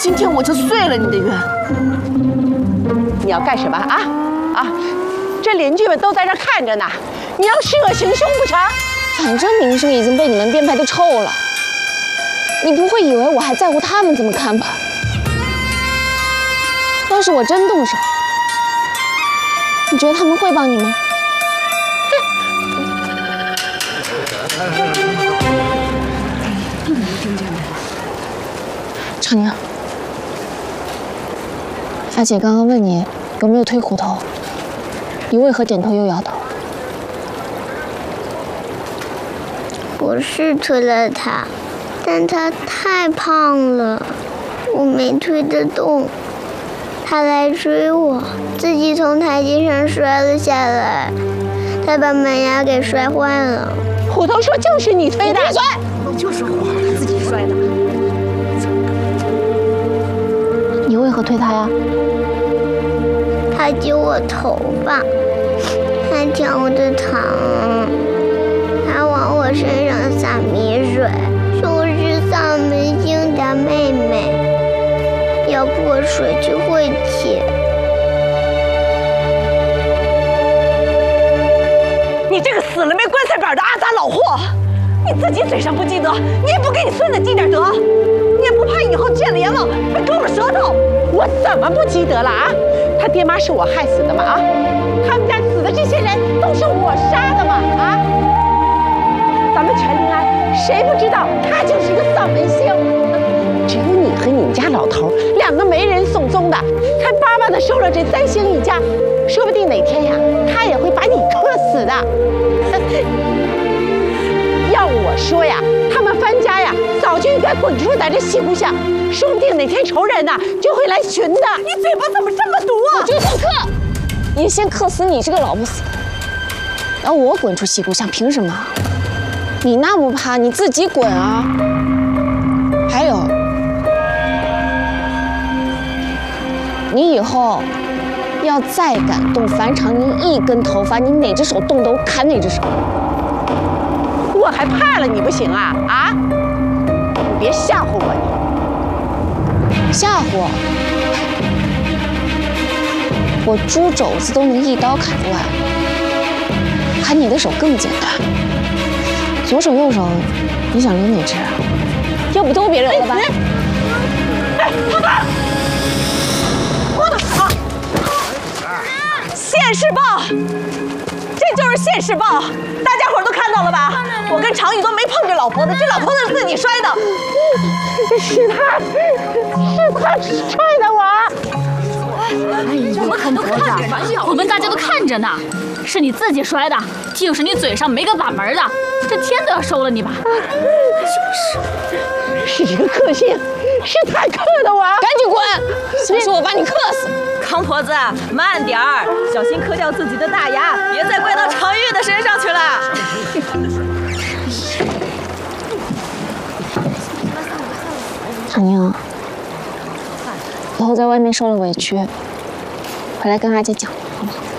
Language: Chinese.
今天我就遂了你的愿。你要干什么啊？这邻居们都在这看着呢，你要施恶行凶不成？ 反正名声已经被你们编排的臭了，你不会以为我还在乎他们怎么看吧？要是我真动手，你觉得他们会帮你吗？程宁，阿姐刚刚问你有没有推骨头，你为何点头又摇头？ 我是推了他，但他太胖了，我没推得动。他来追我，自己从台阶上摔了下来，他把门牙给摔坏了。 虎头说就是你推的， 你就是虎孩自己摔的。 你为何推他呀？ 他揪我头发，他抢我的糖，他往我身上洒米水，说我是丧门星的妹妹，要泼水去晦气。 你这个死了没棺材板的阿杂老货，你自己嘴上不积德，你也不给你孙子积点德，你也不怕以后见了阎王被勾了舌头？我怎么不积德了啊？他爹妈是我害死的吗？啊，他们家死的这些人都是我杀的吗？啊，咱们全临安谁不知道他就是一个丧门星？只有你和你们家老头两个没人送终的，才巴巴的收了这3星一家，说不定哪天呀，他也会把你克死的。要我说呀，他们番家呀，早就应该滚出咱这西湖巷，说不定哪天仇人呐就会来寻的。你嘴巴怎么这么毒啊？ 我就先克，也先克死你这个老不死的，然后我滚出西湖巷，凭什么？你那么怕，你自己滚啊！还有，你以后要再敢动樊长宁一根头发，你哪只手动的，我砍哪只手。 我还怕了你不行啊？啊！你别吓唬我你！ 吓唬我猪肘子都能一刀砍断，砍你的手更简单。左手右手，你想留哪只啊？要不都别留了吧？ 哎，老大，我的啊！现世报，这就是现世报，大家伙都看到了吧？我跟常宇都没碰这老婆子，这老婆子是自己摔的。是他摔的我。 哎呦，看婆子，我们大家都看着呢，是你自己摔的，就是你嘴上没个把门的，这天都要收了你吧？ 是这个克星，是他克的我。 赶紧滚！谁说我把你克死？ 康婆子，慢点儿，小心磕掉自己的大牙，别再怪到常玉的身上去了。 常宁，以后在外面受了委屈，回来跟阿姐讲，好吗？